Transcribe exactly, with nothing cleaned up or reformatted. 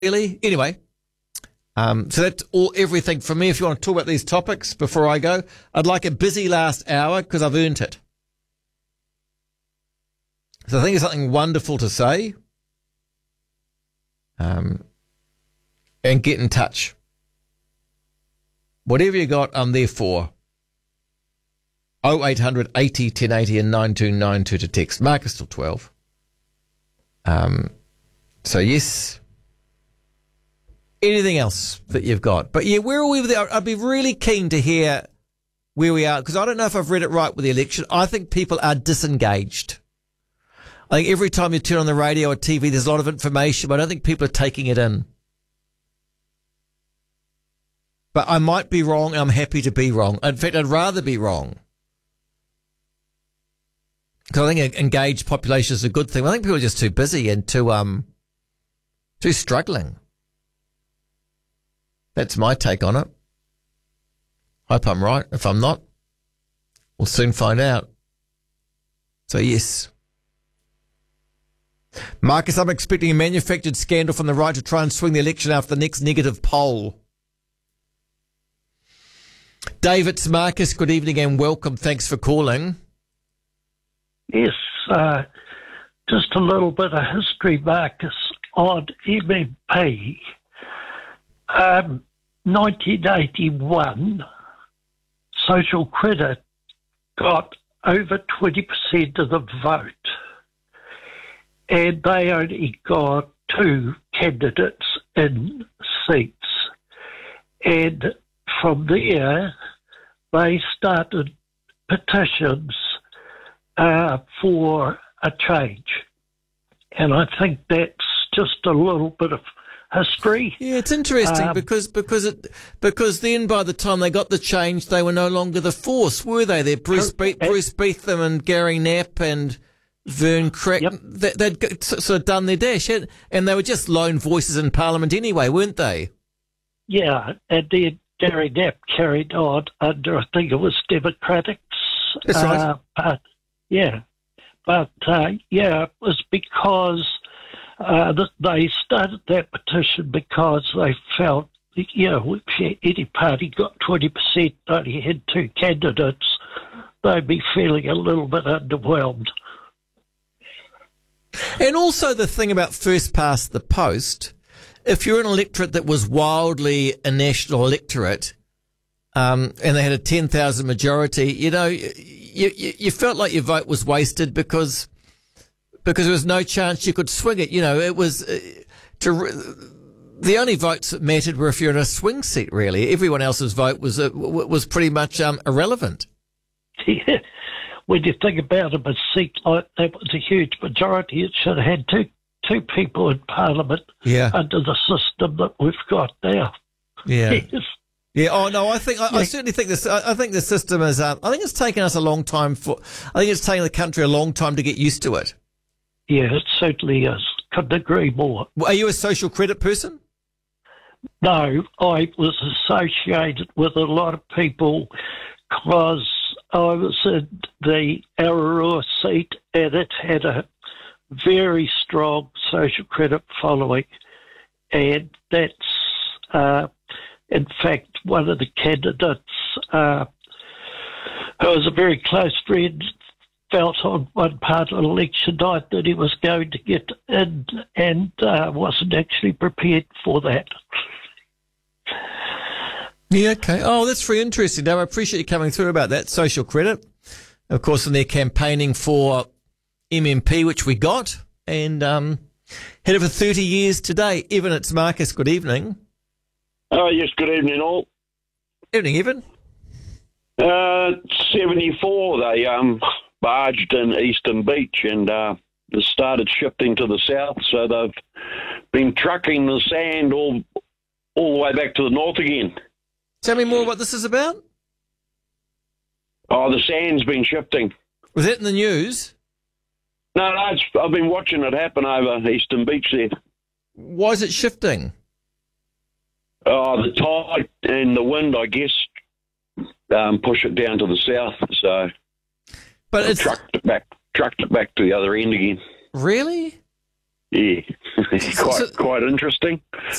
really? Anyway, um, so that's all, everything from me. If you want to talk about these topics before I go, I'd like a busy last hour because I've earned it. So I think it's something wonderful to say. Um, and get in touch. Whatever you got, I'm there for. oh eight hundred eighty ten eighty and nine two nine two to text. Marcus till twelve. Um, so yes. Anything else that you've got? But yeah, where are we with it? I'd be really keen to hear where we are, because I don't know if I've read it right with the election. I think people are disengaged. I think every time you turn on the radio or T V, there's a lot of information, but I don't think people are taking it in. But I might be wrong. I'm happy to be wrong. In fact, I'd rather be wrong. Because I think an engaged population is a good thing. I think people are just too busy and too um too struggling. That's my take on it. Hope I'm right. If I'm not, we'll soon find out. So yes. Marcus, I'm expecting a manufactured scandal from the right to try and swing the election after the next negative poll. David Marcus, good evening and welcome. Thanks for calling. Yes, uh, just a little bit of history, Marcus, on M M P. Um, nineteen eighty-one, Social Credit got over twenty percent of the vote, and they only got two candidates in seats. And from there, they started petitions uh, for a change. And I think that's just a little bit of history. Yeah, it's interesting um, because because it because then by the time they got the change, they were no longer the force, were they? They're Bruce Be- Bruce Beetham and Gary Knapp and Vern Crack. Yep. They, they'd sort of done their dash, and they were just lone voices in Parliament anyway, weren't they? Yeah, and then Gary Knapp carried on under, I think it was Democrats. That's right. Uh, but, yeah, but uh, yeah, it was because uh, that they started that petition because they felt, you know, if any party got twenty percent, only had two candidates, they'd be feeling a little bit underwhelmed. And also the thing about first past the post, if you're an electorate that was wildly a national electorate, um, and they had a ten thousand majority, you know, you, you, you felt like your vote was wasted because because there was no chance you could swing it. You know, it was uh, to the only votes that mattered were if you're in a swing seat. Really, everyone else's vote was uh, was pretty much um, irrelevant. Yeah. When you think about it, a seat like that was a huge majority. It should have had two two people in Parliament yeah. under the system that we've got now. Yeah. Yes. Yeah. Oh no, I think I, yeah. I certainly think this. I, I think the system is. Um, I think it's taken us a long time for. I think it's taken the country a long time to get used to it. Yeah, it certainly is. Couldn't agree more. Are you a social credit person? No, I was associated with a lot of people because I was in the Ararua seat and it had a very strong social credit following, and that's uh, in fact one of the candidates uh, who was a very close friend felt on one part of election night that he was going to get in and uh, wasn't actually prepared for that. Yeah, okay. Oh, that's very interesting, Dave. I appreciate you coming through about that. Social credit, of course, and they're campaigning for M M P, which we got, and um, had it for thirty years today. Evan, it's Marcus. Good evening. Oh, yes, good evening, all. Evening, Evan. Uh, seventy-four, they um, barged in Eastern Beach and uh, they started shifting to the south, so they've been trucking the sand all, all the way back to the north again. Tell me more what this is about. Oh, the sand's been shifting. Was that in the news? No, no, it's, I've been watching it happen over Eastern Beach there. Why is it shifting? Oh, the tide and the wind, I guess, um, push it down to the south. So, but it's trucked it back, trucked it back to the other end again. Really? Yeah, quite So- quite interesting.